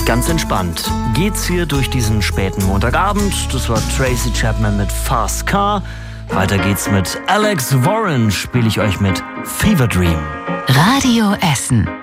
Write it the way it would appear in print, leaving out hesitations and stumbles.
Ganz entspannt geht's hier durch diesen späten Montagabend. Das war Tracy Chapman mit Fast Car. Weiter geht's mit Alex Warren, spiele ich euch mit Fever Dream. Radio Essen.